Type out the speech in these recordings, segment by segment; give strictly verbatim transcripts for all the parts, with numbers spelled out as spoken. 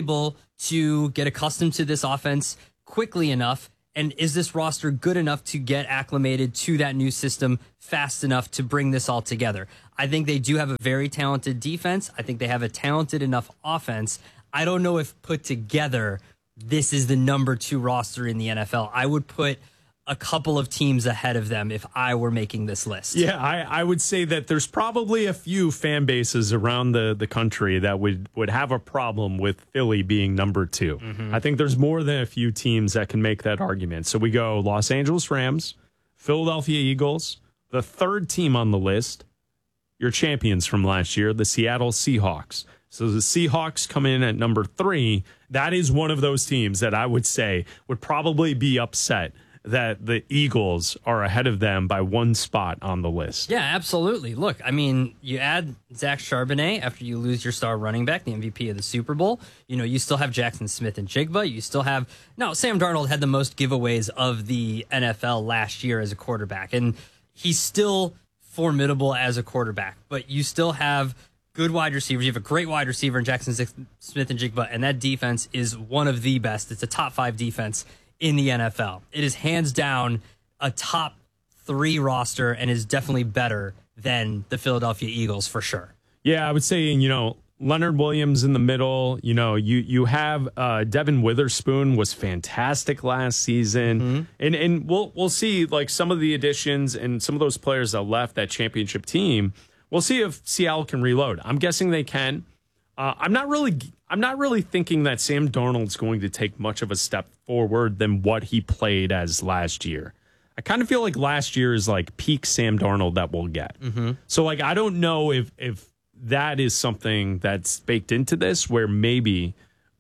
able to get accustomed to this offense quickly enough? And is this roster good enough to get acclimated to that new system fast enough to bring this all together? I think they do have a very talented defense. I think they have a talented enough offense. I don't know if put together, this is the number two roster in the N F L. I would put a couple of teams ahead of them if I were making this list. Yeah, I, I would say that there's probably a few fan bases around the, the country that would, would have a problem with Philly being number two. Mm-hmm. I think there's more than a few teams that can make that argument. So we go Los Angeles Rams, Philadelphia Eagles, the third team on the list, your champions from last year, the Seattle Seahawks. So the Seahawks come in at number three. That is one of those teams that I would say would probably be upset that the Eagles are ahead of them by one spot on the list. Yeah, absolutely. Look, I mean, you add Zach Charbonnet after you lose your star running back, the M V P of the Super Bowl. You know, you still have Jackson Smith and Jigba. You still have... No, Sam Darnold had the most giveaways of the N F L last year as a quarterback, and he's still formidable as a quarterback, but you still have good wide receivers. You have a great wide receiver in Jackson Smith and Jigba, and that defense is one of the best. It's a top five defense in the N F L. It is hands down a top three roster and is definitely better than the Philadelphia Eagles for sure. Yeah, I would say, you know, Leonard Williams in the middle. You know, you you have uh, Devin Witherspoon was fantastic last season, mm-hmm. and and we'll we'll see like some of the additions and some of those players that left that championship team. We'll see if Seattle can reload. I'm guessing they can. Uh, I'm not really. I'm not really thinking that Sam Darnold's going to take much of a step forward than what he played as last year. I kind of feel like last year is like peak Sam Darnold that we'll get. Mm-hmm. So like I don't know if if that is something that's baked into this, where maybe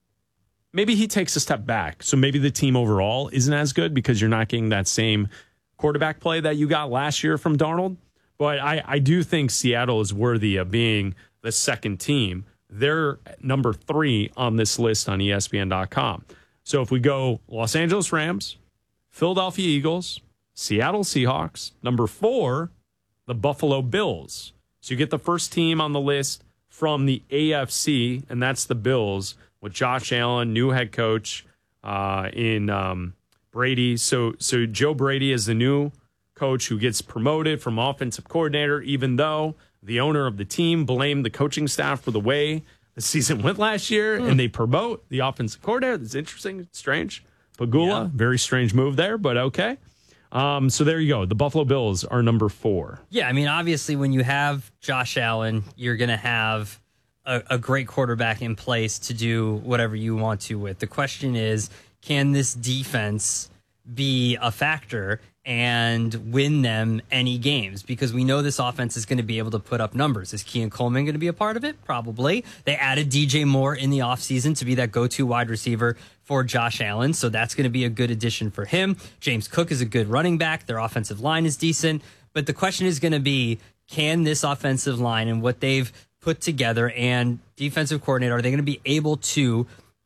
maybe he takes a step back. So maybe the team overall isn't as good because you're not getting that same quarterback play that you got last year from Darnold. But I, I do think Seattle is worthy of being the second team. They're number three on this list on E S P N dot com. So if we go Los Angeles Rams, Philadelphia Eagles, Seattle Seahawks, number four, the Buffalo Bills. So you get the first team on the list from the A F C, and that's the Bills with Josh Allen, new head coach uh, in um, Brady. So, so Joe Brady is the new coach who gets promoted from offensive coordinator, even though the owner of the team blamed the coaching staff for the way the season went last year, mm. and they promote the offensive coordinator. That's interesting, strange. Pagula, yeah. Very strange move there, but okay. Um, so there you go. The Buffalo Bills are number four. Yeah, I mean, obviously, when you have Josh Allen, you're going to have a, a great quarterback in place to do whatever you want to with. The question is, can this defense be a factor and win them any games? Because we know this offense is going to be able to put up numbers. Is Keon Coleman going to be a part of it? Probably. They added D J Moore in the offseason to be that go-to wide receiver for Josh Allen, so that's going to be a good addition for him. James Cook is a good running back. Their offensive line is decent. But the question is going to be, can this offensive line and what they've put together and defensive coordinator, are they going to be able to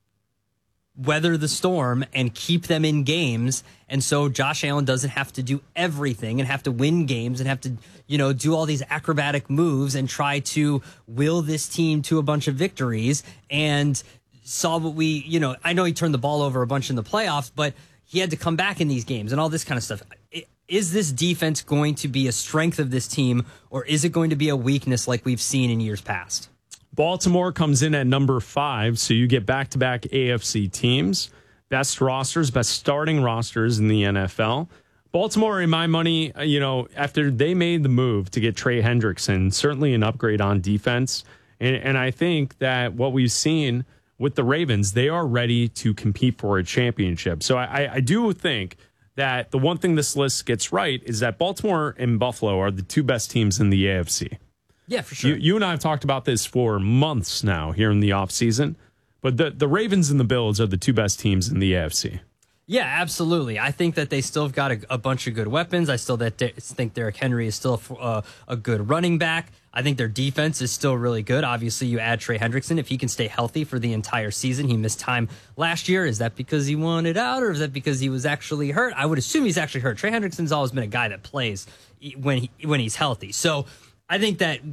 weather the storm and keep them in games? And so Josh Allen doesn't have to do everything and have to win games and have to, you know, do all these acrobatic moves and try to will this team to a bunch of victories and saw what we, you know, I know he turned the ball over a bunch in the playoffs, but he had to come back in these games and all this kind of stuff. Is this defense going to be a strength of this team, or is it going to be a weakness like we've seen in years past? Baltimore comes in at number five, so you get back-to-back A F C teams. Best rosters, best starting rosters in the N F L. Baltimore, in my money, you know, after they made the move to get Trey Hendrickson, certainly an upgrade on defense. And, and I think that what we've seen with the Ravens, they are ready to compete for a championship. So I, I do think that the one thing this list gets right is that Baltimore and Buffalo are the two best teams in the A F C. Yeah, for sure. You, you and I have talked about this for months now here in the offseason, but the, the Ravens and the Bills are the two best teams in the A F C. Yeah, absolutely. I think that they still have got a, a bunch of good weapons. I still that think Derrick Henry is still uh, a good running back. I think their defense is still really good. Obviously, you add Trey Hendrickson. If he can stay healthy for the entire season, he missed time last year. Is that because he wanted out, or is that because he was actually hurt? I would assume he's actually hurt. Trey Hendrickson's always been a guy that plays when he, when he's healthy. So I think that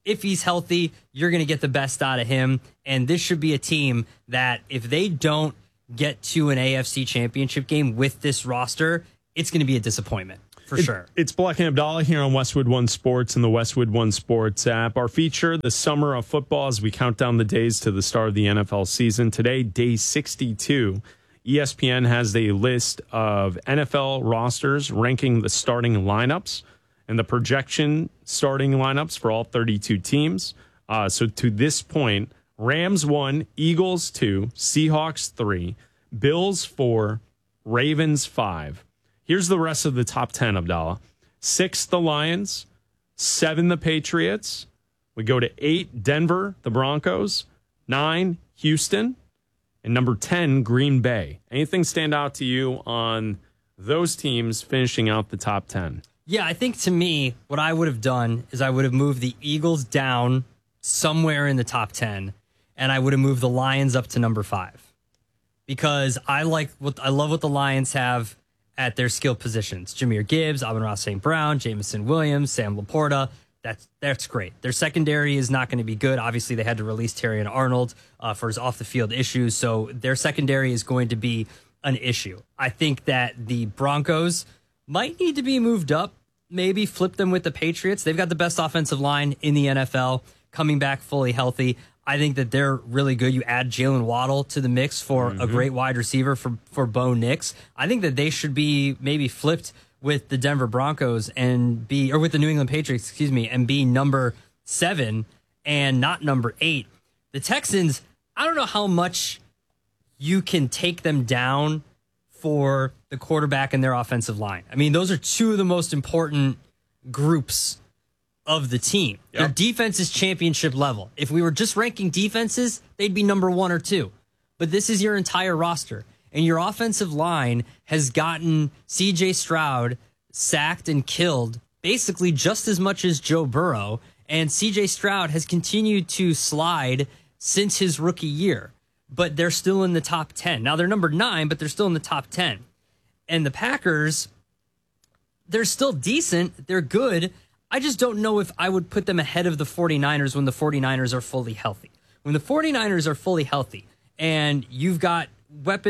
if he's healthy, you're going to get the best out of him. And this should be a team that if they don't get to an A F C championship game with this roster, it's going to be a disappointment for it, sure. It's Black and Abdallah here on Westwood One Sports and the Westwood One Sports app. Our feature, the summer of football, as we count down the days to the start of the N F L season. Today, day sixty-two. E S P N has a list of N F L rosters ranking the starting lineups and the projection starting lineups for all thirty-two teams. Uh, so to this point, Rams one, Eagles two, Seahawks three, Bills four, Ravens five. Here's the rest of the top ten, Abdallah. Six, the Lions. Seven, the Patriots. We go to eight, Denver, the Broncos. Nine, Houston. And number ten, Green Bay. Anything stand out to you on those teams finishing out the top ten? Yeah, I think to me, what I would have done is I would have moved the Eagles down somewhere in the top ten, and I would have moved the Lions up to number five. Because I like what I love what the Lions have at their skill positions. Jahmyr Gibbs, Amon-Ra Saint Brown, Jameson Williams, Sam Laporta. That's that's great. Their secondary is not going to be good. Obviously, they had to release Terrion Arnold uh, for his off-the-field issues, so their secondary is going to be an issue. I think that the Broncos might need to be moved up, maybe flip them with the Patriots. They've got the best offensive line in the N F L, coming back fully healthy. I think that they're really good. You add Jalen Waddle to the mix for mm-hmm. a great wide receiver for, for Bo Nix. I think that they should be maybe flipped with the Denver Broncos and be, or with the New England Patriots, excuse me, and be number seven and not number eight. The Texans, I don't know how much you can take them down for the quarterback and their offensive line. I mean, those are two of the most important groups of the team. Yep. Their defense is championship level. If we were just ranking defenses, they'd be number one or two. But this is your entire roster. And your offensive line has gotten C J Stroud sacked and killed basically just as much as Joe Burrow. And C J Stroud has continued to slide since his rookie year. But they're still in the top ten. Now, they're number nine, but they're still in the top ten. And the Packers, they're still decent. They're good. I just don't know if I would put them ahead of the 49ers when the 49ers are fully healthy. When the 49ers are fully healthy and you've got weapons,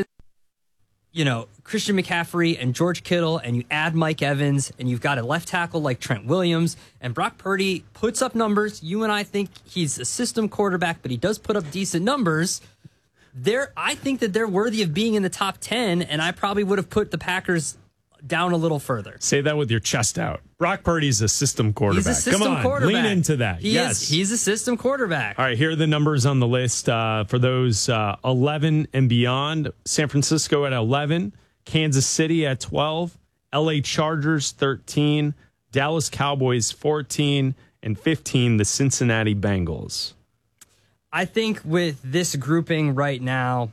you know, Christian McCaffrey and George Kittle, and you add Mike Evans, and you've got a left tackle like Trent Williams, and Brock Purdy puts up numbers. You and I think he's a system quarterback, but he does put up decent numbers. They're, I think that they're worthy of being in the top ten, and I probably would have put the Packers down a little further. Say that with your chest out. Brock Purdy's a system quarterback. He's a system Come on, quarterback. lean into that. He yes. is, he's a system quarterback. All right, here are the numbers on the list uh, for those uh, eleven and beyond. San Francisco at eleven, Kansas City at twelve, L A Chargers thirteen, Dallas Cowboys fourteen, and fifteen, the Cincinnati Bengals. I think with this grouping right now,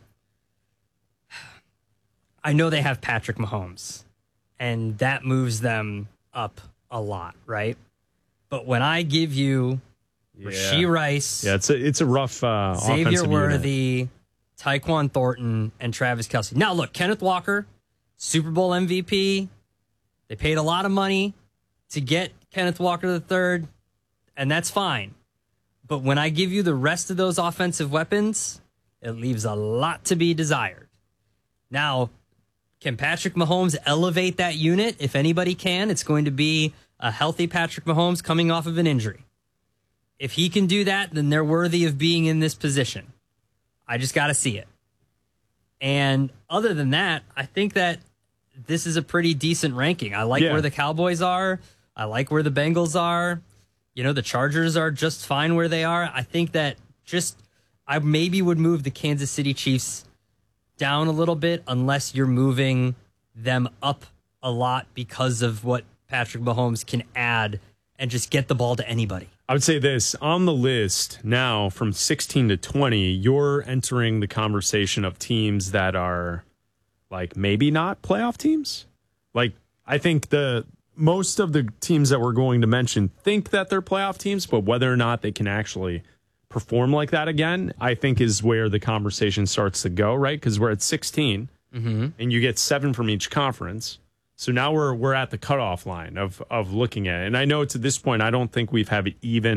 I know they have Patrick Mahomes, and that moves them up a lot, right? But when I give you yeah. Rashee Rice, yeah, it's a it's a rough uh, Xavier Worthy, Tyquan Thornton, and Travis Kelce. Now, look, Kenneth Walker, Super Bowl M V P. They paid a lot of money to get Kenneth Walker the third, and that's fine. But when I give you the rest of those offensive weapons, it leaves a lot to be desired. Now, can Patrick Mahomes elevate that unit? If anybody can, it's going to be a healthy Patrick Mahomes coming off of an injury. If he can do that, then they're worthy of being in this position. I just got to see it. And other than that, I think that this is a pretty decent ranking. I like yeah. where the Cowboys are. I like where the Bengals are. You know, the Chargers are just fine where they are. I think that just, I maybe would move the Kansas City Chiefs down a little bit unless you're moving them up a lot because of what Patrick Mahomes can add and just get the ball to anybody. I would say this, on the list now from sixteen to twenty, you're entering the conversation of teams that are like maybe not playoff teams. Like, I think the most of the teams that we're going to mention think that they're playoff teams, but whether or not they can actually perform like that again, I think is where the conversation starts to go, right? Because we're at sixteen, mm-hmm. and you get seven from each conference. So now we're we're at the cutoff line of of looking at it. And I know to this point, I don't think we've had even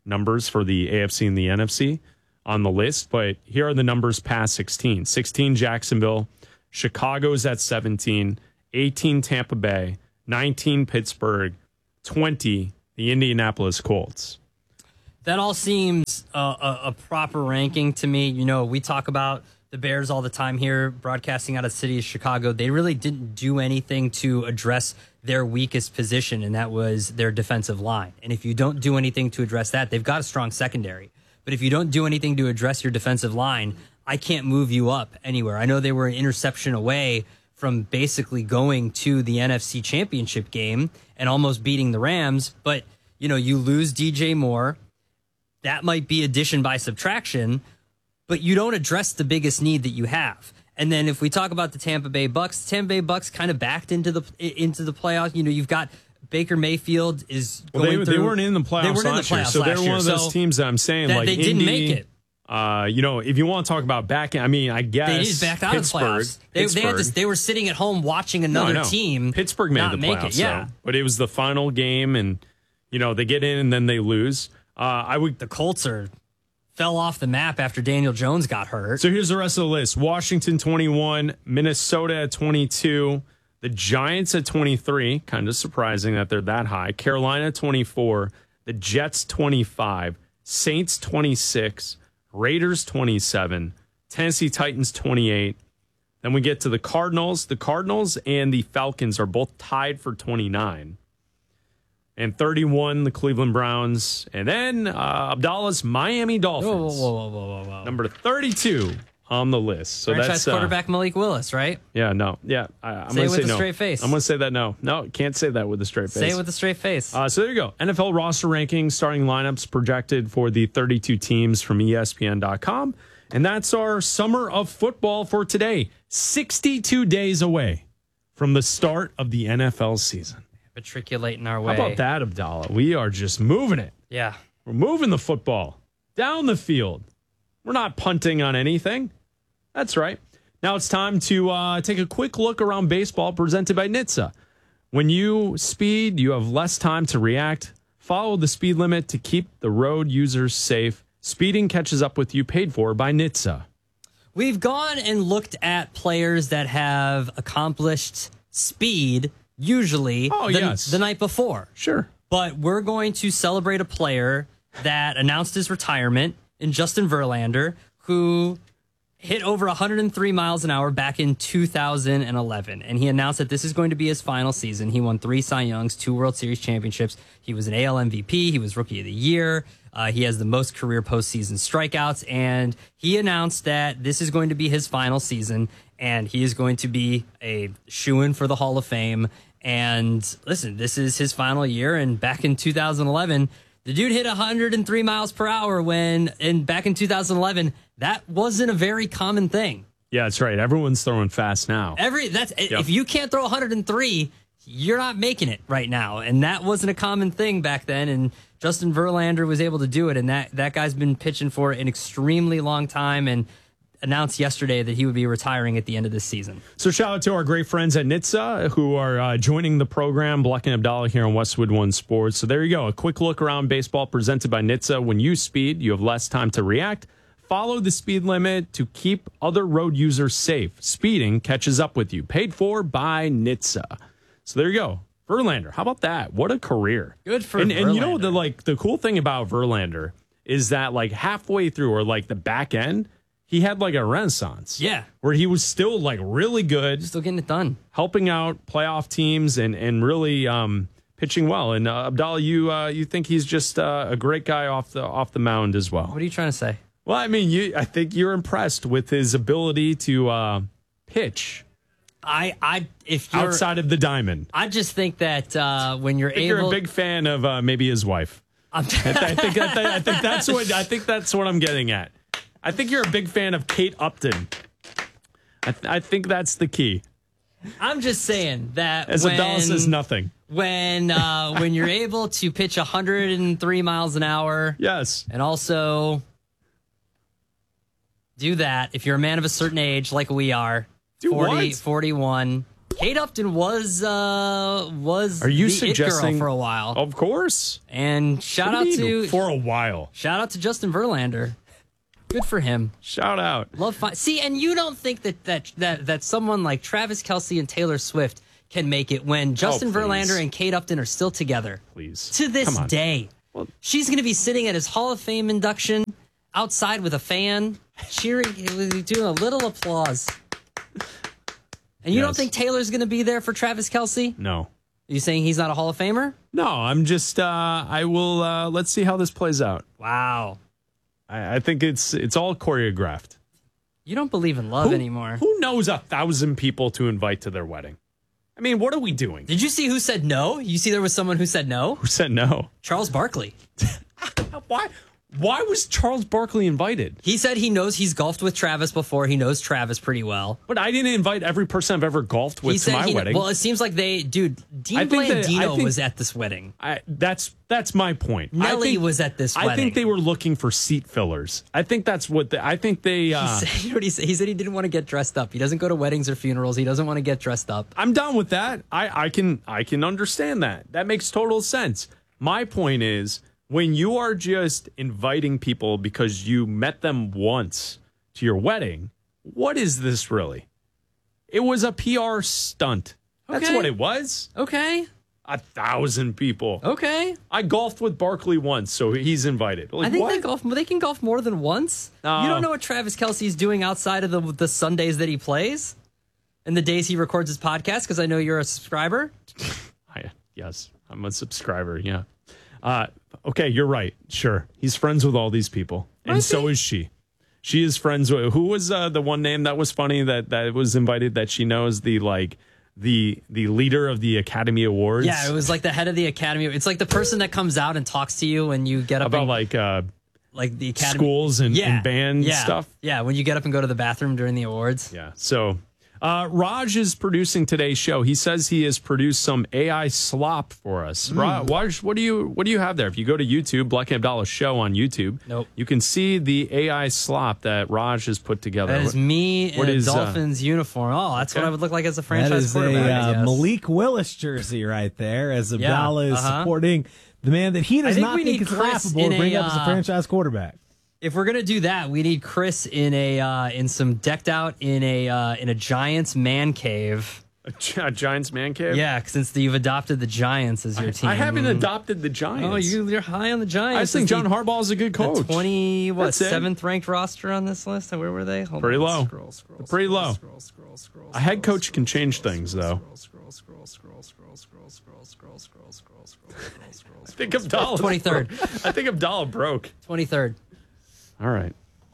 numbers for the A F C and the N F C on the list, but here are the numbers past sixteen. sixteen Jacksonville, Chicago's at seventeen, eighteen Tampa Bay, nineteen Pittsburgh, twenty the Indianapolis Colts. That all seems uh, a, a proper ranking to me. You know, we talk about the Bears all the time here, broadcasting out of the city of Chicago. They really didn't do anything to address their weakest position, and that was their defensive line. And if you don't do anything to address that, they've got a strong secondary. But if you don't do anything to address your defensive line, I can't move you up anywhere. I know they were an interception away from basically going to the N F C Championship game and almost beating the Rams. But, you know, you lose D J Moore. That might be addition by subtraction, but you don't address the biggest need that you have. And then if we talk about the Tampa Bay Bucks, the Tampa Bay Bucks kind of backed into the into the playoffs. You know, you've got Baker Mayfield is well, going they, through. They weren't in the playoffs they weren't last in the year, playoffs so they're last one year. of those So teams that I'm saying that like they didn't Indy, make it. Uh, you know, if you want to talk about back, I mean, I guess They just backed out Pittsburgh, of the playoffs. They, they, had to, they were sitting at home watching another no, no. team. Pittsburgh made not the make playoffs, it. Yeah, so, but it was the final game, and you know they get in and then they lose. Uh, I would. The Colts are fell off the map after Daniel Jones got hurt. So here's the rest of the list: Washington twenty-one, Minnesota at twenty-two, the Giants at twenty-three. Kind of surprising that they're that high. Carolina twenty-four, the Jets twenty-five, Saints twenty-six, Raiders twenty-seven, Tennessee Titans twenty-eight. Then we get to the Cardinals. The Cardinals and the Falcons are both tied for twenty-nine. And thirty-one, the Cleveland Browns. And then uh, Abdallah's Miami Dolphins. Whoa, whoa, whoa, whoa, whoa, whoa. Number thirty-two on the list. So Franchise that's uh, quarterback Malik Willis, right? Yeah, no. Yeah, I, I'm Say going it to with say a no. straight face. I'm going to say that no. No, can't say that with a straight face. Say it with a straight face. Uh, so there you go. N F L roster rankings, starting lineups projected for the thirty-two teams from E S P N dot com. And that's our summer of football for today. sixty-two days away from the start of the N F L season. Matriculating our way. How about that, Abdallah? We are just moving it. Yeah. We're moving the football down the field. We're not punting on anything. That's right. Now it's time to uh, take a quick look around baseball presented by N H T S A. When you speed, you have less time to react. Follow the speed limit to keep the road users safe. Speeding catches up with you, paid for by N H T S A. We've gone and looked at players that have accomplished speed, usually oh, the, yes. the night before. Sure. But we're going to celebrate a player that announced his retirement in Justin Verlander, who hit over one hundred three miles an hour back in two thousand eleven. And he announced that this is going to be his final season. He won three Cy Youngs, two World Series championships. He was an A L M V P. He was Rookie of the Year. Uh, he has the most career postseason strikeouts. And he announced that this is going to be his final season. And he is going to be a shoo-in for the Hall of Fame. And listen, this is his final year. And back in two thousand eleven, the dude hit one hundred three miles per hour when, and back in two thousand eleven, that wasn't a very common thing. Yeah, that's right. Everyone's throwing fast now. Every that's Yep. If you can't throw one hundred three, you're not making it right now. And that wasn't a common thing back then. And Justin Verlander was able to do it. And that, that guy's been pitching for an extremely long time and announced yesterday that he would be retiring at the end of this season. So shout out to our great friends at N H T S A who are uh, joining the program, Black and Abdallah here on Westwood One Sports. So there you go. A quick look around baseball presented by N H T S A. When you speed, you have less time to react. Follow the speed limit to keep other road users safe. Speeding catches up with you. Paid for by N H T S A. So there you go. Verlander, how about that? What a career. Good for and, Verlander. and you know, the like the cool thing about Verlander is that like halfway through or like the back end, he had like a renaissance. Yeah. Where he was still like really good, Still getting it done. helping out playoff teams and and really um, pitching well. And uh, Abdallah, you uh, you think he's just uh, a great guy off the off the mound as well. What are you trying to say? Well, I mean, you I think you're impressed with his ability to uh, pitch I, I, if you're outside of the diamond. I just think that uh, when you're I think able, you're a big fan of uh, maybe his wife. I'm I, th- I think I, th- I think that's what I think that's what I'm getting at. I think you're a big fan of Kate Upton. I, th- I think that's the key. I'm just saying that As when, Abdallah says nothing. when uh, when you're able to pitch one hundred three miles an hour, Yes. and also do that if you're a man of a certain age like we are, Do forty, what? forty-one, Kate Upton was uh, was Are you the suggesting it girl for a while. Of course. And shout What out do you mean, to for a while. shout out to Justin Verlander. Good for him. Shout out. Love fun. See, and you don't think that that that that someone like Travis Kelce and Taylor Swift can make it when Justin Oh, please. Doing and Kate Upton are still together. Please. To this Come on. day. Well- She's going to be sitting at his Hall of Fame induction outside with a fan, cheering, doing a little applause. And you Yes. don't think Taylor's going to be there for Travis Kelce? No. Are you saying he's not a Hall of Famer? No, I'm just uh I will uh let's see how this plays out. Wow. I, I think it's it's all choreographed. You don't believe in love Who- anymore. Who knows a thousand people to invite to their wedding? I mean, what are we doing? Did you see who said no? You see there was someone who said no? Who said no? Charles Barkley. Why why was Charles Barkley invited? He said he knows he's golfed with Travis before. He knows Travis pretty well. But I didn't invite every person I've ever golfed with He to said my he, wedding. well, it seems like they, dude, Dean I think that- I Blandino think- was at this wedding. I, that's that's my point. I Nelly think- was at this I wedding. think they were looking for seat fillers. I think that's what the, I think they. Uh, He said, you know what he said? He said he didn't want to get dressed up. He doesn't go to weddings or funerals. He doesn't want to get dressed up. I'm done with that. I, I can I can understand that. That makes total sense. My point is when you are just inviting people because you met them once to your wedding, what is this really? It was a P R stunt. That's Okay. what it was. Okay. A thousand people. Okay. I golfed with Barkley once, so he's invited. Like, I think what? they golf. They can golf more than once. No. You don't know what Travis Kelce's doing outside of the the Sundays that he plays, and the days he records his podcast. Because I know you're a subscriber. I, yes, I'm a subscriber. Yeah. Uh, okay, you're right. Sure, he's friends with all these people, and Was so he? is she. She is friends with who was uh, the one name that was funny that that was invited that she knows the like the the leader of the Academy Awards. Yeah, it was like the head of the Academy. It's like the person that comes out and talks to you when you get up about and, like uh, like the Academy schools and, yeah, and band yeah, stuff. Yeah, when you get up and go to the bathroom during the awards. Yeah. So uh, Raj is producing today's show. He says he has produced some A I slop for us. Mm. Ra- Raj, what do you what do you have there? If you go to YouTube, Black and Abdallah Show on YouTube, Nope. you can see the A I slop that Raj has put together. That is me in What a is, uh, Dolphins uniform. Oh, that's okay. what I would look like as a That franchise is a quarterback. uh, yes. Malik Willis jersey right there, as Abdallah is uh-huh. supporting the man that he does think not we think need is Chris laughable in to bring a, up as a uh, franchise quarterback. If we're gonna do that, we need Chris in a uh, in some decked out in a uh, in a Giants man cave. A Gi- Giants man cave. Yeah, since you've adopted the Giants as your team. I haven't adopted the Giants. Oh, you, you're high on the I Giants. just think Is John the- Harbaugh is a good the coach. twenty what That's it. seventh ranked roster on this list? Where were they? Hold Pretty on. low. Scroll, scroll, Pretty scroll, low. Scroll, scroll, scroll, A head scroll, coach can scroll, change scroll, things, scroll, though. Scroll, scroll, scroll, scroll, scroll, scroll, scroll, scroll, scroll, scroll, scroll, scroll, I think Abdallah. twenty-third. I think Abdallah broke. twenty-third. All right.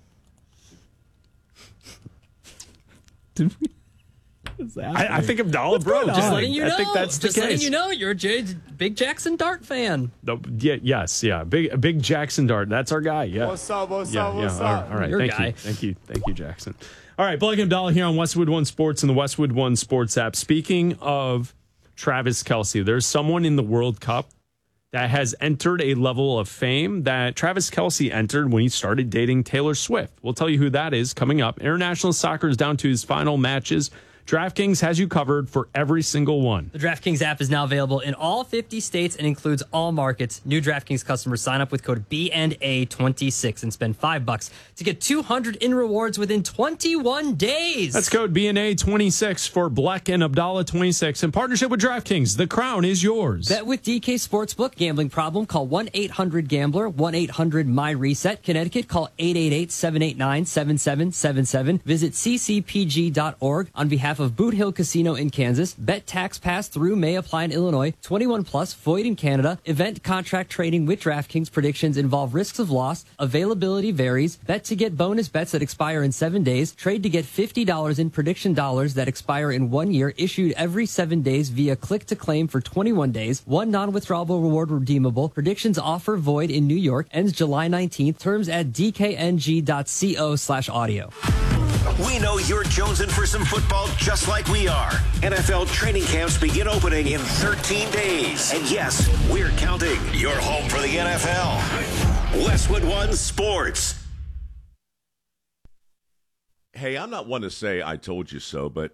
Did we? What's I, I happening? think Abdallah broke. going Just on? letting you know. I think that's the just letting case. you know, you're a J- big Jackson Dart fan. No, yeah, yes, yeah. Big big Jackson Dart. That's our guy. Yeah. What's up? What's yeah, up? yeah. What's all up? right, all right. Your Thank guy. you. Thank you. Thank you, Jackson. All right, Black and Abdallah here on Westwood One Sports and the Westwood One Sports app. Speaking of Travis Kelce, there's someone in the World Cup that has entered a level of fame that Travis Kelce entered when he started dating Taylor Swift. We'll tell you who that is coming up. International soccer is down to his final matches. DraftKings has you covered for every single one. The DraftKings app is now available in all fifty states and includes all markets. New DraftKings customers sign up with code B and A twenty-six and spend five bucks to get two hundred in rewards within twenty-one days. That's code B N A twenty-six for Black and Abdallah twenty-six in partnership with DraftKings. The crown is yours. Bet with D K Sportsbook. Gambling problem? Call one eight hundred gambler, one eight hundred my reset. Connecticut, call eight eight eight, seven eight nine, seven seven seven seven. Visit c c p g dot org on behalf of Boot Hill Casino in Kansas. Bet tax pass through may apply in Illinois. twenty-one plus, void in Canada. Event contract trading with DraftKings. Predictions involve risks of loss. Availability varies. Bet to get bonus bets that expire in seven days. Trade to get fifty dollars in prediction dollars that expire in one year. Issued every seven days via click to claim for twenty-one days. One non-withdrawable reward redeemable. Predictions offer void in New York. Ends July nineteenth. Terms at d k n g dot co slash audio. We know you're jonesing for some football just like we are. N F L training camps begin opening in thirteen days. And yes, we're counting. You're home for the N F L. Westwood One Sports. Hey, I'm not one to say I told you so, but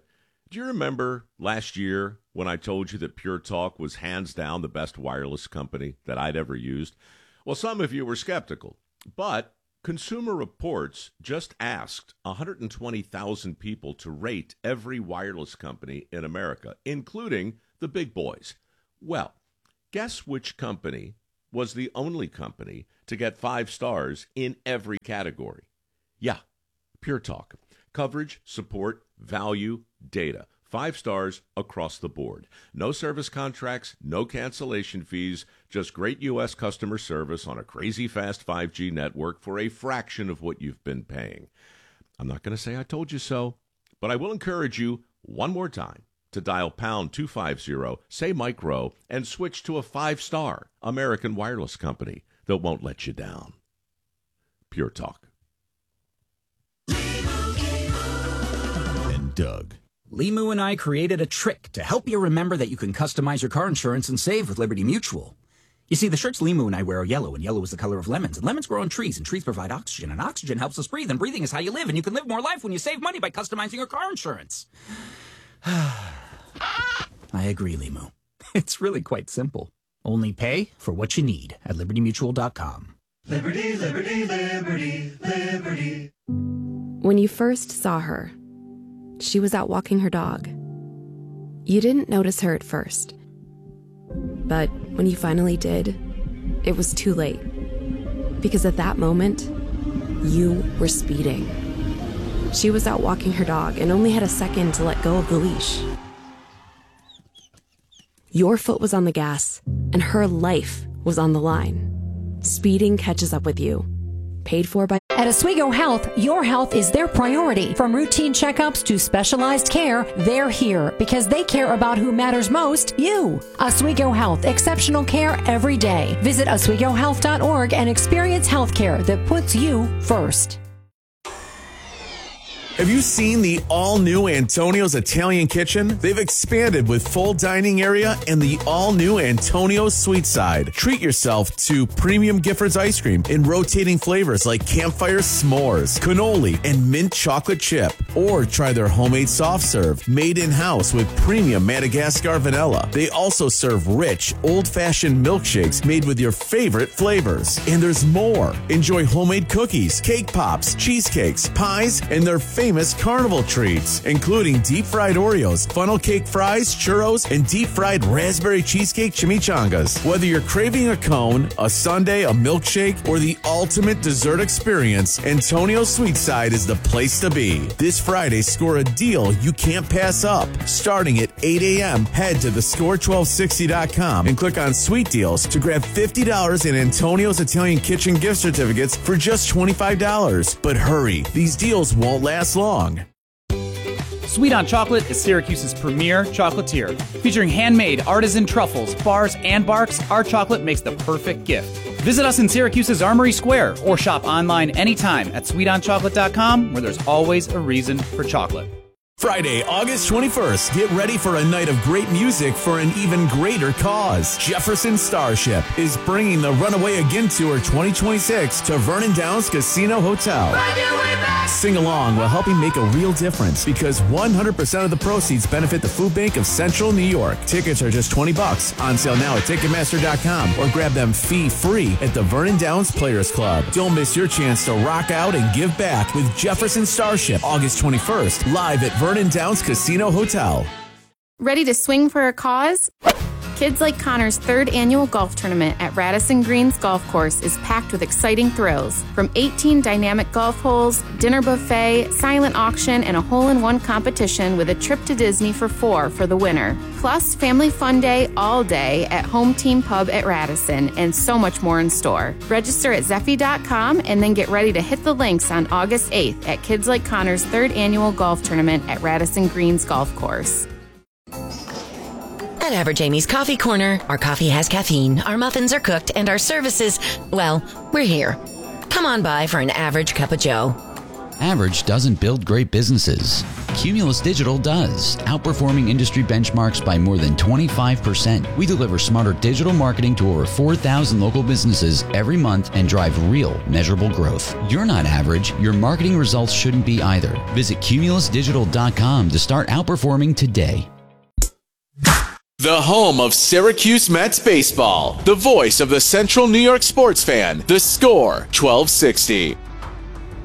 Do you remember last year when I told you that Pure Talk was hands down the best wireless company that I'd ever used? Well, some of you were skeptical, but Consumer Reports just asked one hundred twenty thousand people to rate every wireless company in America, including the big boys. Well, guess which company was the only company to get five stars in every category? Yeah, Pure Talk. Coverage, support, value, data. Five stars across the board. No service contracts, no cancellation fees, just great U S customer service on a crazy fast five G network for a fraction of what you've been paying. I'm not going to say I told you so, but I will encourage you one more time to dial pound two fifty, say Mike Rowe, and switch to a five-star American wireless company that won't let you down. Pure Talk. And Doug. Limu and I created a trick to help you remember that you can customize your car insurance and save with Liberty Mutual. You see, the shirts Limu and I wear are yellow, and yellow is the color of lemons, and lemons grow on trees, and trees provide oxygen, and oxygen helps us breathe, and breathing is how you live, and you can live more life when you save money by customizing your car insurance. I agree, Limu. It's really quite simple. Only pay for what you need at liberty mutual dot com. Liberty, liberty, liberty, liberty. When you first saw her, she was out walking her dog. You didn't notice her at first. But when you finally did, it was too late. Because at that moment, you were speeding. She was out walking her dog and only had a second to let go of the leash. Your foot was on the gas, and her life was on the line. Speeding catches up with you. Paid for by... At Oswego Health, your health is their priority. From routine checkups to specialized care, they're here because they care about who matters most, you. Oswego Health, exceptional care every day. Visit oswego health dot org and experience health care that puts you first. Have you seen the all-new Antonio's Italian Kitchen? They've expanded with full dining area and the all-new Antonio's Sweet Side. Treat yourself to premium Giffords ice cream in rotating flavors like campfire s'mores, cannoli, and mint chocolate chip. Or try their homemade soft serve, made in-house with premium Madagascar vanilla. They also serve rich, old-fashioned milkshakes made with your favorite flavors. And there's more. Enjoy homemade cookies, cake pops, cheesecakes, pies, and their favorite famous carnival treats, including deep-fried Oreos, funnel cake fries, churros, and deep-fried raspberry cheesecake chimichangas. Whether you're craving a cone, a sundae, a milkshake, or the ultimate dessert experience, Antonio's Sweet Side is the place to be. This Friday, score a deal you can't pass up. Starting at eight a.m., head to the score twelve sixty dot com and click on Sweet Deals to grab fifty dollars in Antonio's Italian Kitchen gift certificates for just twenty-five dollars. But hurry, these deals won't last long. Sweet on Chocolate is Syracuse's premier chocolatier. Featuring handmade artisan truffles, bars, and barks, our chocolate makes the perfect gift. Visit us in Syracuse's Armory Square or shop online anytime at sweet on chocolate dot com, where there's always a reason for chocolate. Friday, August twenty-first. Get ready for a night of great music for an even greater cause. Jefferson Starship is bringing the Runaway Again Tour twenty twenty-six to Vernon Downs Casino Hotel. Sing along while helping make a real difference because one hundred percent of the proceeds benefit the Food Bank of Central New York. Tickets are just twenty bucks. On sale now at Ticketmaster dot com or grab them fee-free at the Vernon Downs Players Club. Don't miss your chance to rock out and give back with Jefferson Starship, August twenty-first, live at Vernon Downs Casino Hotel. Ready to swing for a cause? Kids Like Connor's third annual golf tournament at Radisson Greens Golf Course is packed with exciting thrills. From eighteen dynamic golf holes, dinner buffet, silent auction, and a hole-in-one competition with a trip to Disney for four for the winner. Plus, family fun day all day at Home Team Pub at Radisson, and so much more in store. Register at zeffy dot com and then get ready to hit the links on August eighth at Kids Like Connor's third annual golf tournament at Radisson Greens Golf Course. At Average Amy's Coffee Corner, our coffee has caffeine, our muffins are cooked, and our services, well, we're here. Come on by for an average cup of joe. Average doesn't build great businesses. Cumulus Digital does, outperforming industry benchmarks by more than twenty-five percent. We deliver smarter digital marketing to over four thousand local businesses every month and drive real, measurable growth. You're not average. Your marketing results shouldn't be either. Visit cumulus digital dot com to start outperforming today. The home of Syracuse Mets baseball. The voice of the Central New York sports fan. The Score, twelve sixty.